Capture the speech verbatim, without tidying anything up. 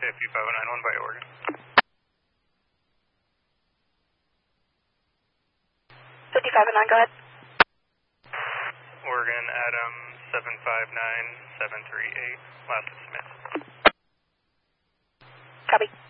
five oh nine one by Oregon. fifty-five oh nine, go ahead. Oregon, Adam, seven five nine seven three eight, last of Smith. Copy.